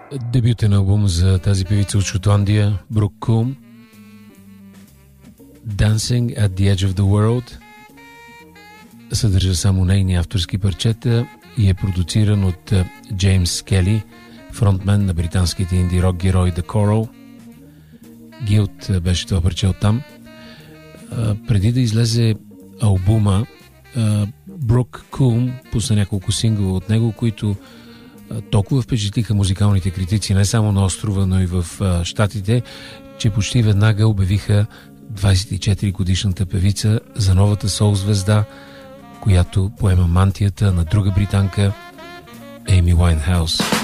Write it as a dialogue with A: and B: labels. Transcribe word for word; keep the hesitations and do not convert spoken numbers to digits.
A: Дебютен албум за тази певица от Шотландия, Брук Кулм, Dancing at the Edge of the World, съдържа само нейни авторски парчета и е продуциран от Джеймс Кели, фронтмен на британските инди рок герои The Coral. Guilt беше това парче оттам. Преди да излезе албума, Брук Кулм пусна няколко сингъла от него, които толкова впечатлиха музикалните критици не само на острова, но и в щатите, че почти веднага обявиха двайсет и четири годишната певица за новата сол звезда, която поема мантията на друга британка, Ейми Уайнхаус.